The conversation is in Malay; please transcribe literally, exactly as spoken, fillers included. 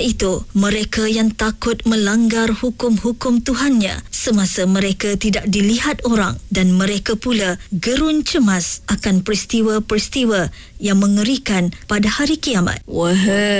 itu mereka yang takut melanggar hukum-hukum Tuhannya semasa mereka tidak dilihat orang, dan mereka pula gerun cemas akan peristiwa-peristiwa yang mengerikan pada hari kiamat. Wahai